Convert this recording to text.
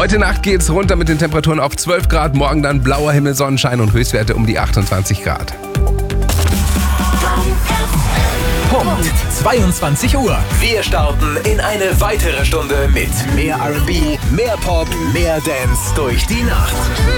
Heute Nacht geht's runter mit den Temperaturen auf 12 Grad, morgen dann blauer Himmel, Sonnenschein und Höchstwerte um die 28 Grad. Punkt 22 Uhr. Wir starten in eine weitere Stunde mit mehr R&B, mehr Pop, mehr Dance durch die Nacht.